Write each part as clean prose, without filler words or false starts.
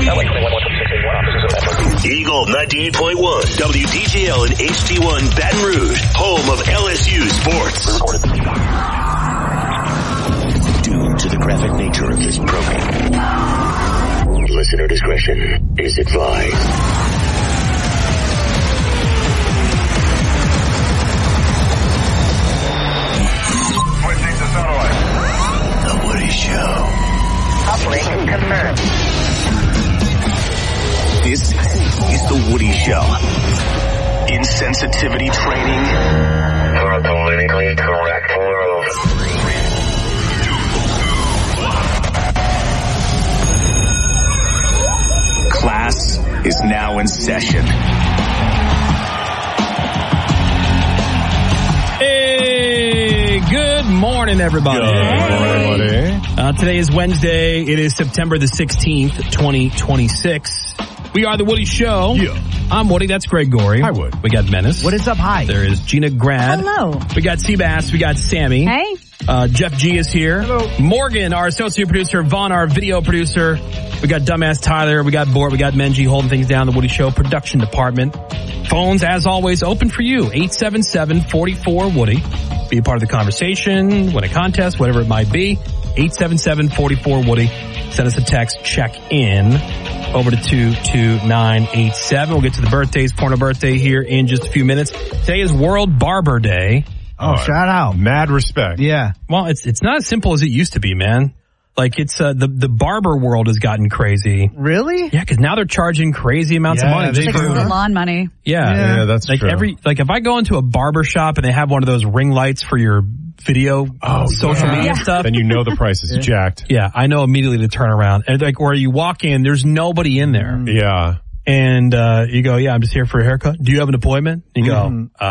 Eagle 98.1, WDJL and HD1 Baton Rouge, home of LSU sports. Due to the graphic nature of this program, listener discretion is advised. The Woody Show. Uplink confirmed. This is The Woody Show. Insensitivity training for a politically correct world. Class is now in session. Hey, good morning, everybody. Today is Wednesday. It is September the 16th, 2026. We are The Woody Show. Yeah. I'm Woody. That's Greg Gorey. Hi, Wood. We got Menace. What is up? Hi. There is Gina Grad. Hello. We got Seabass. We got Sammy. Hey. Jeff G is here. Hello. Morgan, our associate producer. Vaughn, our video producer. We got Dumbass Tyler. We got Bort. We got Menji holding things down. The Woody Show production department. Phones, as always, open for you. 877-44-WOODY. Be a part of the conversation, win a contest, whatever it might be. 877-44-WOODY. Send us a text. Check in. Over to 22987. We'll get to the birthdays, porno birthday here in just a few minutes. Today is World Barber Day. Oh, shout out. Mad respect. Yeah. Well, it's not as simple as it used to be, man. Like it's the barber world has gotten crazy. Really? Yeah, because now they're charging crazy amounts of money. they Like do. salon money. Yeah, that's like true. if I go into a barber shop and they have one of those ring lights for your video, social media stuff. Then you know the price is jacked. Yeah, I know immediately to turn around. And like where you walk in, there's nobody in there. Yeah. And you go, yeah, I'm just here for a haircut. Do you have an appointment? And you go,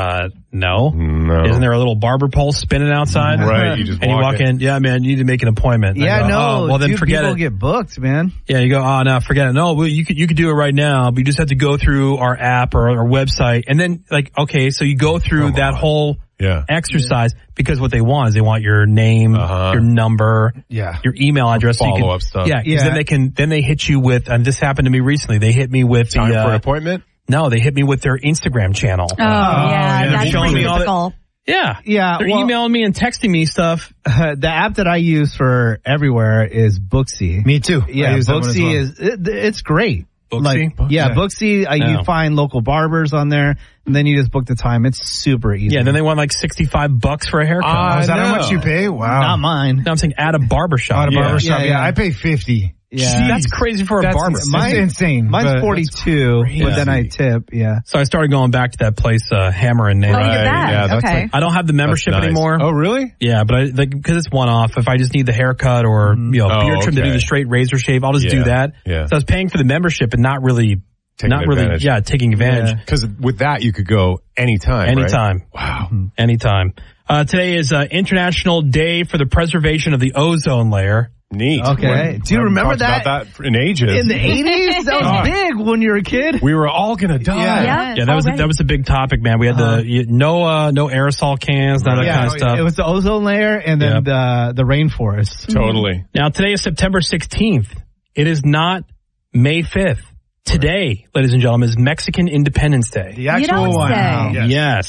no. No. Isn't there a little barber pole spinning outside? Right, you just and you walk in, yeah, man, you need to make an appointment. And I Yeah, go, no. oh, well, then dude, forget people it. get booked, man. Yeah, you go, oh, no, forget it. No, well, you could do it right now, but you just have to go through our app or our website. And then, like, okay, so you go through that whole exercise because what they want is they want your name, your number, your email address. Follow-up stuff. Yeah, because then they hit you with, and this happened to me recently, they hit me with Time for an appointment? No, they hit me with their Instagram channel. Oh, yeah. That's showing me all that. typical. Yeah. Yeah, They're well- emailing me and texting me stuff. The app that I use for everywhere is Booksy. Me too. Yeah, I use that one as Booksy well. it's great. Booksy? Like, Booksy, you find local barbers on there, and then you just book the time. It's super easy. Yeah, then they want like $65 for a haircut. Is that how much you pay? Wow. Not mine. No, I'm saying at a barbershop. At a barbershop, Yeah. I pay $50. Yeah. That's crazy for a That's barber. That's insane. Mine's but 42, but then I tip, So I started going back to that place, Hammer and Nail. Oh, look at that. Yeah, that's Okay. like- I don't have the membership That's nice. anymore. Oh, really? Yeah, but because it's one off, if I just need the haircut or beard trim to do okay. the straight razor shave, I'll just do that. Yeah. So I was paying for the membership and not really taking advantage. Because with that, you could go anytime. Anytime. Right? Wow. Anytime. Today is International Day for the Preservation of the Ozone Layer. Neat. Okay. Do you We remember talked that? about that in ages. In the 80s? That was big when you were a kid. We were all going to die. Yeah, that was a big topic, man. We had no aerosol cans, none of that kind of stuff. It was the ozone layer and then the rainforest. Totally. Now, today is September 16th. It is not May 5th. Today, ladies and gentlemen, is Mexican Independence Day. The actual You don't one. say. Yes. Yes.